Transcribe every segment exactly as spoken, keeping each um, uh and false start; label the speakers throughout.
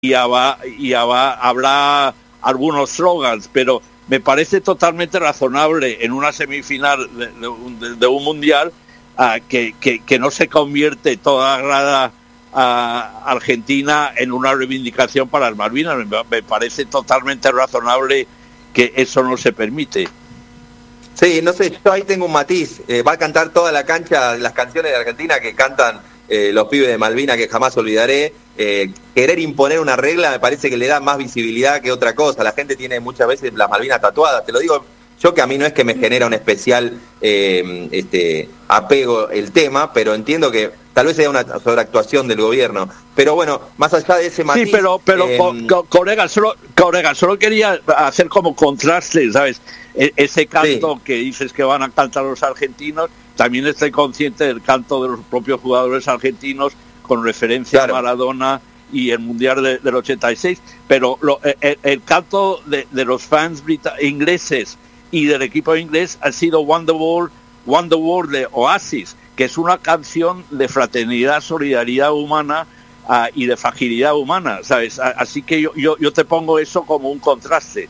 Speaker 1: y, haba, y haba, habrá algunos slogans, pero me parece totalmente razonable en una semifinal de, de, de un mundial uh, que, que, que no se convierte toda la grada uh, argentina en una reivindicación para las Malvinas. Me, me parece totalmente razonable que eso no se permite.
Speaker 2: Sí, no sé, yo ahí tengo un matiz. Eh, va a cantar toda la cancha las canciones de Argentina que cantan eh, los pibes de Malvinas, que jamás olvidaré. Eh, querer imponer una regla me parece que le da más visibilidad que otra cosa. La gente tiene muchas veces las Malvinas tatuadas. Te lo digo yo, que a mí no es que me genera un especial eh, este, apego el tema, pero entiendo que tal vez sea una sobreactuación del gobierno. Pero bueno, más allá de ese matiz...
Speaker 1: Sí, pero, pero eh, co, co, colega, solo, colega, solo quería hacer como contraste, ¿sabes? E- ese canto sí. que dices que van a cantar los argentinos, también estoy consciente del canto de los propios jugadores argentinos con referencia claro. a Maradona y el Mundial de, del ochenta y seis, pero lo, el, el canto de, de los fans brita- ingleses y del equipo inglés ha sido Wonderwall, Wonderwall de Oasis, que es una canción de fraternidad, solidaridad humana uh, y de fragilidad humana, ¿sabes? Así que yo, yo, yo te pongo eso como un contraste.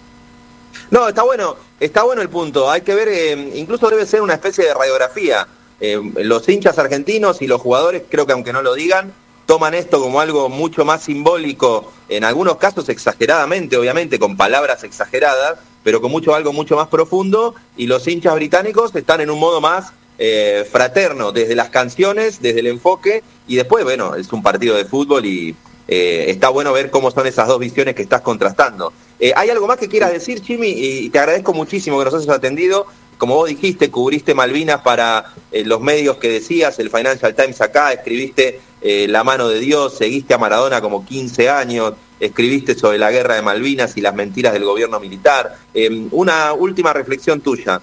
Speaker 2: No, está bueno, está bueno el punto. Hay que ver, eh, incluso debe ser una especie de radiografía. Eh, los hinchas argentinos y los jugadores, creo que aunque no lo digan, toman esto como algo mucho más simbólico, en algunos casos exageradamente, obviamente, con palabras exageradas, pero con mucho algo mucho más profundo, y los hinchas británicos están en un modo más eh, fraterno, desde las canciones, desde el enfoque, y después, bueno, es un partido de fútbol y eh, está bueno ver cómo son esas dos visiones que estás contrastando. Eh, ¿Hay algo más que quieras decir, Chimi? Y te agradezco muchísimo que nos hayas atendido. Como vos dijiste, cubriste Malvinas para eh, los medios que decías, el Financial Times acá, escribiste eh, La mano de Dios, seguiste a Maradona como quince años, escribiste sobre la guerra de Malvinas y las mentiras del gobierno militar. Eh, una última reflexión tuya.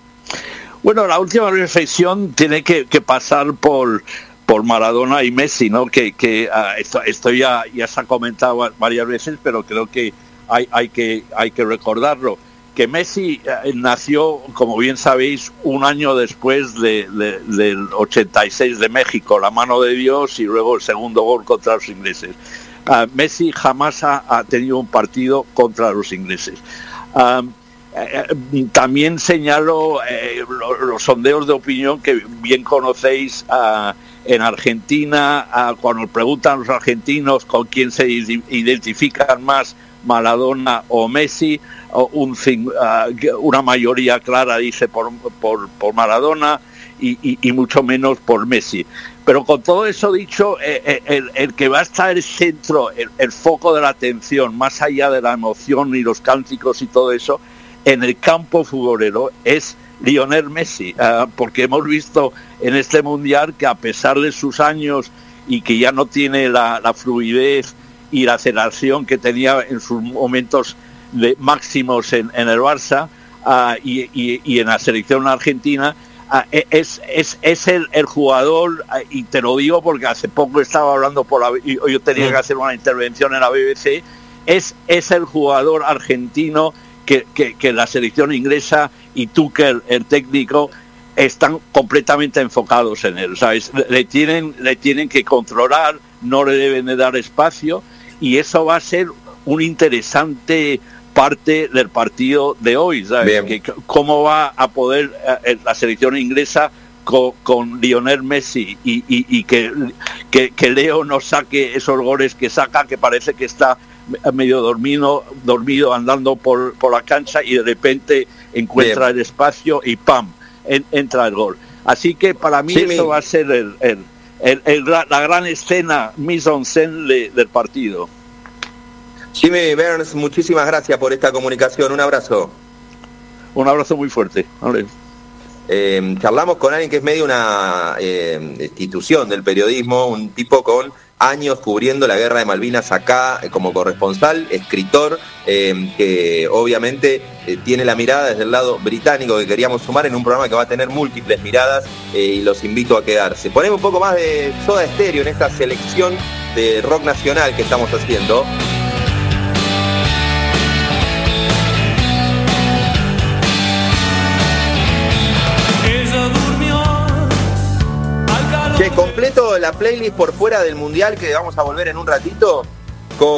Speaker 1: Bueno, la última reflexión tiene que, que pasar por, por Maradona y Messi, ¿no? Que, que uh, esto, esto ya, ya se ha comentado varias veces, pero creo que hay, hay que hay que recordarlo. Que Messi eh, nació, como bien sabéis, un año después de, de, del ochenta y seis de México, la mano de Dios, y luego el segundo gol contra los ingleses. Uh, Messi jamás ha, ha tenido un partido contra los ingleses. Uh, eh, también señalo eh, los, los sondeos de opinión que bien conocéis uh, en Argentina, uh, cuando preguntan los argentinos con quién se identifican más, Maradona o Messi, un, uh, una mayoría clara dice por, por, por Maradona y, y, y mucho menos por Messi. Pero con todo eso dicho, eh, el, el que va a estar el centro, el, el foco de la atención, más allá de la emoción y los cánticos y todo eso, en el campo futbolero es Lionel Messi, uh, porque hemos visto en este Mundial que a pesar de sus años y que ya no tiene la, la fluidez y la aceleración que tenía en sus momentos de máximos en, en el Barça uh, y, y, y en la selección argentina, uh, es, es, es el, el jugador, uh, y te lo digo porque hace poco estaba hablando por la, y yo tenía que hacer una intervención en la B B C, es, es el jugador argentino que, que, que la selección inglesa y Tuchel, el técnico, están completamente enfocados en él, ¿sabes? Le tienen, le tienen que controlar, no le deben de dar espacio, y eso va a ser un interesante parte del partido de hoy, ¿sabes? Que, cómo va a poder eh, la selección inglesa con, con Lionel Messi y, y, y que, que, que Leo no saque esos goles que saca, que parece que está medio dormido, dormido andando por, por la cancha y de repente encuentra Bien. el espacio y ¡pam! En, entra el gol. Así que para mí sí, eso mi... va a ser el, el, el, el, la gran escena mise en scène de, del partido.
Speaker 2: Jimmy Burns, muchísimas gracias por esta comunicación. Un abrazo.
Speaker 1: Un abrazo muy fuerte. Vale.
Speaker 2: Eh, charlamos con alguien que es medio una eh, institución del periodismo, un tipo con años cubriendo la guerra de Malvinas acá eh, como corresponsal, escritor, eh, que obviamente eh, tiene la mirada desde el lado británico que queríamos sumar en un programa que va a tener múltiples miradas eh, y los invito a quedarse. Ponemos un poco más de Soda Stereo en esta selección de rock nacional que estamos haciendo. Che, completo la playlist por fuera del Mundial, que vamos a volver en un ratito.